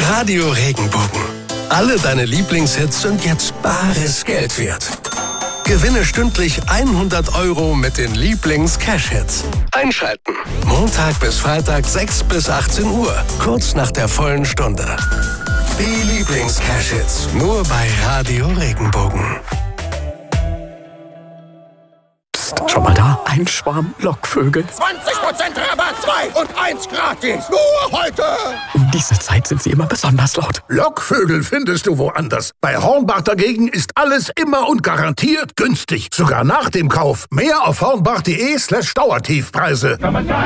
Radio Regenbogen. Alle deine Lieblingshits sind jetzt bares Geld wert. Gewinne stündlich 100 € mit den Lieblings-Cash-Hits. Einschalten. Montag bis Freitag 6 bis 18 Uhr. Kurz nach der vollen Stunde. Die Lieblings-Cash-Hits. Nur bei Radio Regenbogen. Psst, schau mal da. Ein Schwarm Lockvögel. 20% Rabatt, 2 und 1 gratis. Nur heute. Um diese Zeit sind sie immer besonders laut. Lockvögel findest du woanders. Bei Hornbach dagegen ist alles immer und garantiert günstig. Sogar nach dem Kauf. Mehr auf hornbach.de/Dauertiefpreise.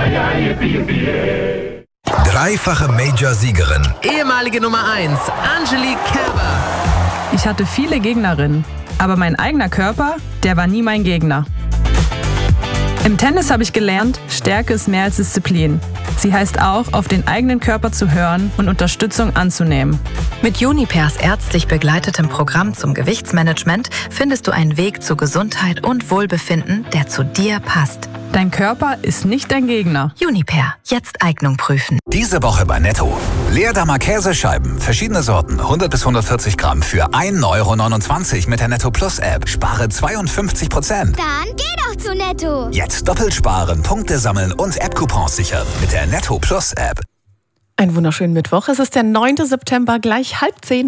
Dreifache Major-Siegerin. Ehemalige Nummer 1, Angelique Kerber. Ich hatte viele Gegnerinnen, aber mein eigener Körper, der war nie mein Gegner. Im Tennis habe ich gelernt, Stärke ist mehr als Disziplin. Sie heißt auch, auf den eigenen Körper zu hören und Unterstützung anzunehmen. Mit Junipers ärztlich begleitetem Programm zum Gewichtsmanagement findest du einen Weg zu Gesundheit und Wohlbefinden, der zu dir passt. Dein Körper ist nicht dein Gegner. Juniper, jetzt Eignung prüfen. Diese Woche bei Netto. Leerdammer Käsescheiben, verschiedene Sorten, 100 bis 140 Gramm für 1,29 € mit der Netto Plus App. Spare 52%. Dann geh doch zu Netto. Jetzt doppelt sparen, Punkte sammeln und App-Coupons sichern mit der Netto Plus App. Einen wunderschönen Mittwoch. Es ist der 9. September, gleich 9:30.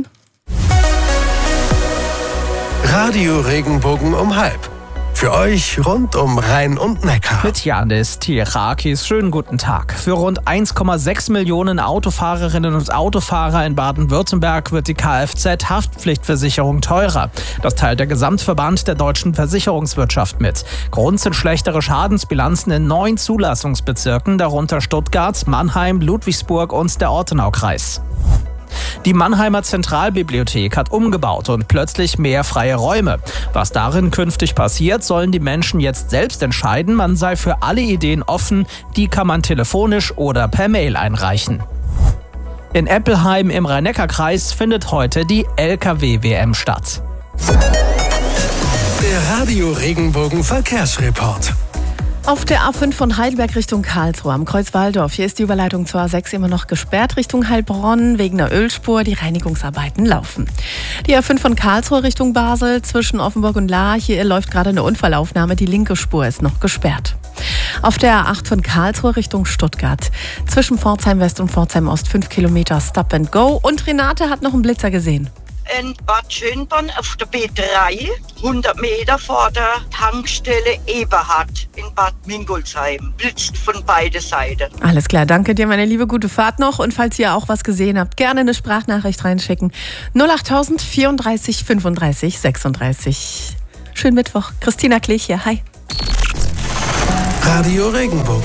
Radio Regenbogen um 9:30. Für euch rund um Rhein und Neckar. Mit Janis Tierakis. Schönen guten Tag. Für rund 1,6 Millionen Autofahrerinnen und Autofahrer in Baden-Württemberg wird die Kfz-Haftpflichtversicherung teurer. Das teilt der Gesamtverband der deutschen Versicherungswirtschaft mit. Grund sind schlechtere Schadensbilanzen in 9 Zulassungsbezirken, darunter Stuttgart, Mannheim, Ludwigsburg und der Ortenaukreis. Die Mannheimer Zentralbibliothek hat umgebaut und plötzlich mehr freie Räume. Was darin künftig passiert, sollen die Menschen jetzt selbst entscheiden. Man sei für alle Ideen offen, die kann man telefonisch oder per Mail einreichen. In Eppelheim im Rhein-Neckar-Kreis findet heute die LKW-WM statt. Der Radio Regenbogen Verkehrsreport. Auf der A5 von Heidelberg Richtung Karlsruhe am Kreuz Walldorf. Hier ist die Überleitung zur A6 immer noch gesperrt Richtung Heilbronn wegen der Ölspur. Die Reinigungsarbeiten laufen. Die A5 von Karlsruhe Richtung Basel zwischen Offenburg und Lahr. Hier läuft gerade eine Unfallaufnahme. Die linke Spur ist noch gesperrt. Auf der A8 von Karlsruhe Richtung Stuttgart. Zwischen Pforzheim West und Pforzheim Ost 5 Kilometer Stop and Go. Und Renate hat noch einen Blitzer gesehen. In Bad Schönborn auf der B3, 100 Meter vor der Tankstelle Eberhard in Bad Mingolsheim. Blitzt von beiden Seiten. Alles klar, danke dir, meine Liebe, gute Fahrt noch. Und falls ihr auch was gesehen habt, gerne eine Sprachnachricht reinschicken. 08000 34 35 36. Schönen Mittwoch. Christina Klech hier, hi. Radio Regenbogen.